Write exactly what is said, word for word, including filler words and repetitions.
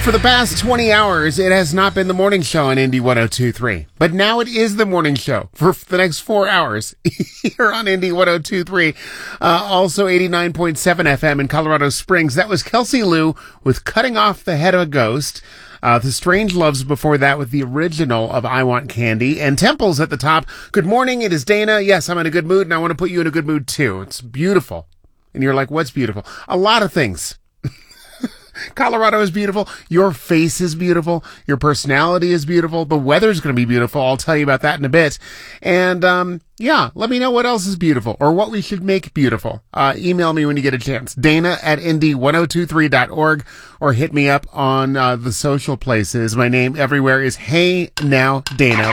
For the past twenty hours, it has not been the morning show on Indy one oh two point three. But now it is the morning show for the next four hours here on Indy one oh two point three. Uh, also eighty-nine point seven F M in Colorado Springs. That was Kelsey Lou with Cutting Off the Head of a Ghost. Uh, the Strangeloves before that with the original of I Want Candy. And Temples at the top. Good morning, it is Dana. Yes, I'm in a good mood, and I want to put you in a good mood too. It's beautiful. And you're like, what's beautiful? A lot of things. Colorado is beautiful. Your face is beautiful. Your personality is beautiful. The weather's going to be beautiful. I'll tell you about that in a bit. And, um, yeah, let me know what else is beautiful or what we should make beautiful. Uh, email me when you get a chance. Dana at indy ten twenty-three dot org or hit me up on, uh, the social places. My name everywhere is Hey Now Dana.